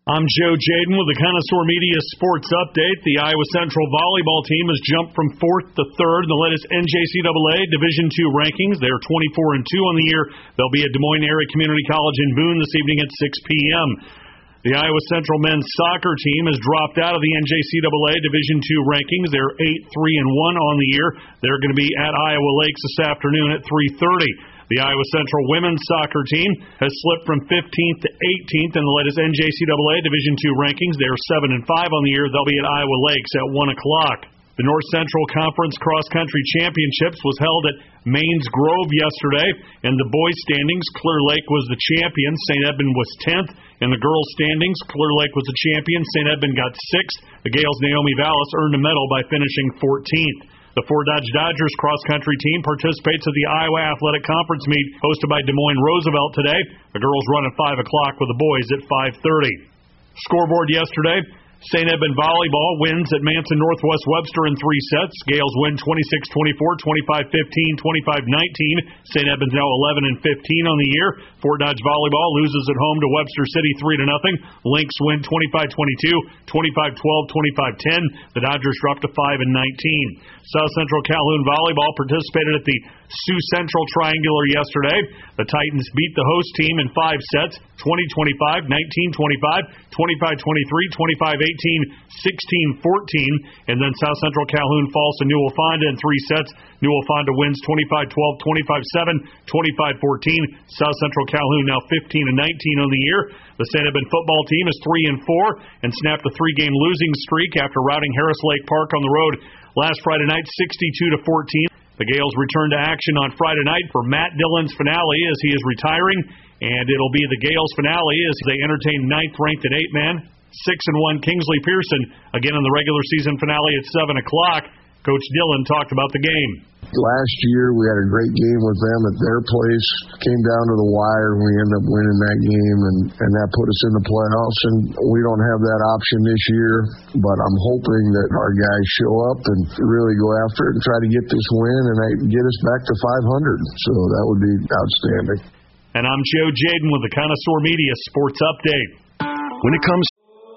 I'm Joe Jaden with the Connoisseur Media Sports Update. The Iowa Central volleyball team has jumped from 4th to 3rd in the latest NJCAA Division II rankings. They're 24-2 on the year. They'll be at Des Moines Area Community College in Boone this evening at 6 p.m. The Iowa Central men's soccer team has dropped out of the NJCAA Division II rankings. They're 8-3-1 on the year. They're going to be at Iowa Lakes this afternoon at 3:30. The Iowa Central women's soccer team has slipped from 15th to 18th in the latest NJCAA Division II rankings. They're 7-5 on the year. They'll be at Iowa Lakes at 1 o'clock. The North Central Conference Cross Country Championships was held at Mains Grove yesterday. In the boys' standings, Clear Lake was the champion. St. Edmund was 10th. In the girls' standings, Clear Lake was the champion. St. Edmund got 6th. The Gales' Naomi Vallis earned a medal by finishing 14th. The Fort Dodge Dodgers cross-country team participates at the Iowa Athletic Conference meet hosted by Des Moines Roosevelt today. The girls run at 5 o'clock with the boys at 5:30. Scoreboard yesterday, St. Edmund Volleyball wins at Manson Northwest Webster in 3 sets. Gales win 26-24, 25-15, 25-19. St. Edmund's now 11-15 on the year. Fort Dodge Volleyball loses at home to Webster City 3-0. Lynx win 25-22, 25-12, 25-10. The Dodgers drop to 5-19. South Central Calhoun Volleyball participated at the Sioux Central Triangular yesterday. The Titans beat the host team in 5 sets, 20-25, 19-25, 25-23, 25-18, 16-14, and then South Central Calhoun falls to Newell Fonda in 3 sets. Newell Fonda wins 25-12, 25-7, 25-14. South Central Calhoun now 15-19 on the year. The St. Edmund football team is 3-4 and snapped a 3-game losing streak after routing Harris Lake Park on the road last Friday night, 62-14. The Gales return to action on Friday night for Matt Dillon's finale as he is retiring, and it'll be the Gales finale as they entertain 9th-ranked and 8-man, 6-1 Kingsley Pearson again in the regular season finale at 7 o'clock. Coach Dillon talked about the game. Last year, we had a great game with them at their place. Came down to the wire, and we ended up winning that game, and that put us in the playoffs. And we don't have that option this year, but I'm hoping that our guys show up and really go after it and try to get this win and get us back to 500. So that would be outstanding. And I'm Joe Jaden with the Connoisseur Media Sports Update. When it comes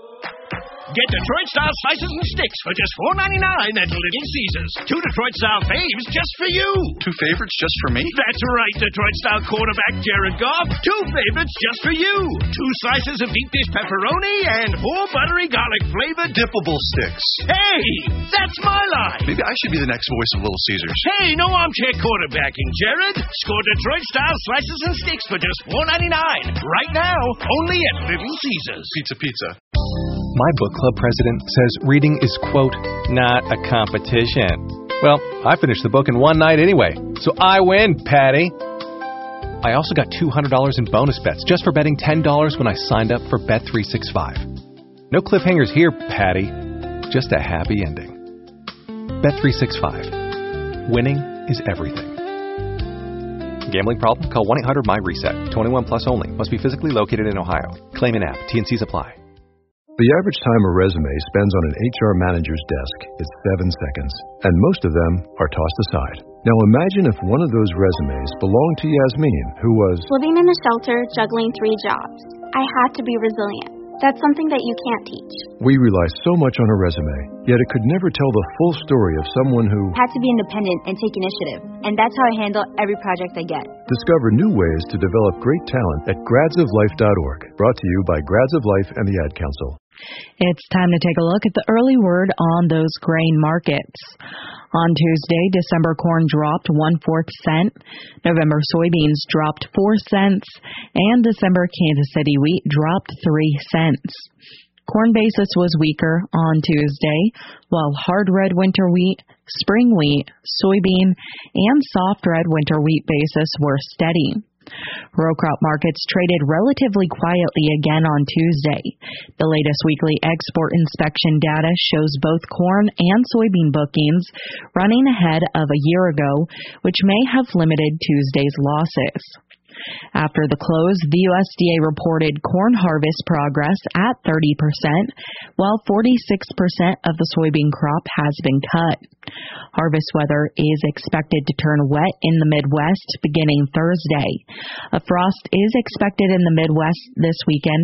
Get Detroit-style slices and sticks for just $4.99 at Little Caesars. 2 Detroit-style faves just for you. 2 favorites just for me? That's right, Detroit-style quarterback Jared Goff. 2 favorites just for you. 2 slices of deep dish pepperoni and 4 buttery garlic-flavored dippable sticks. Hey, that's my line. Maybe I should be the next voice of Little Caesars. Hey, no armchair quarterbacking, Jared. Score Detroit-style slices and sticks for just $4.99. Right now, only at Little Caesars. Pizza. My book club president says reading is, quote, not a competition. Well, I finished the book in one night anyway, so I win, Patty. I also got $200 in bonus bets just for betting $10 when I signed up for Bet365. No cliffhangers here, Patty. Just a happy ending. Bet365. Winning is everything. Gambling problem? Call 1-800-MY-RESET. 21 plus only. Must be physically located in Ohio. Claim an app. T&Cs apply. The average time a resume spends on an HR manager's desk is 7 seconds, and most of them are tossed aside. Now imagine if one of those resumes belonged to Yasmin, who was living in a shelter, juggling 3 jobs. I had to be resilient. That's something that you can't teach. We rely so much on a resume, yet it could never tell the full story of someone who had to be independent and take initiative. And that's how I handle every project I get. Discover new ways to develop great talent at gradsoflife.org. Brought to you by Grads of Life and the Ad Council. It's time to take a look at the early word on those grain markets. On Tuesday, December corn dropped 1/4 cent, November soybeans dropped 4 cents, and December Kansas City wheat dropped 3 cents. Corn basis was weaker on Tuesday, while hard red winter wheat, spring wheat, soybean, and soft red winter wheat basis were steady. Row crop markets traded relatively quietly again on Tuesday. The latest weekly export inspection data shows both corn and soybean bookings running ahead of a year ago, which may have limited Tuesday's losses. After the close, the USDA reported corn harvest progress at 30%, while 46% of the soybean crop has been cut. Harvest weather is expected to turn wet in the Midwest beginning Thursday. A frost is expected in the Midwest this weekend